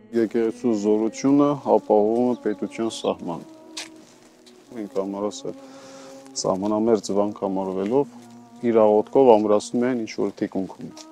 Եկեղեցու զորությունը ապահովում է պետության սահմանը։ Մենք ամառասը սահմանամերձ վանք համարվելով իր աղոթքով ամրացնում են ինչ որ թիկունքում։